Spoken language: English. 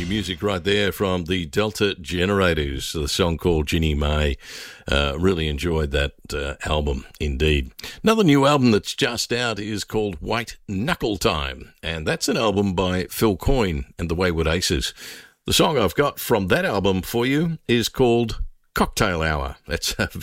new music right there from the Delta Generators, the song called Ginny May. Really enjoyed that album indeed. Another new album that's just out is called White Knuckle Time, and that's an album by Phil Coyne and the Wayward Aces. The song I've got from that album for you is called Cocktail Hour. That's a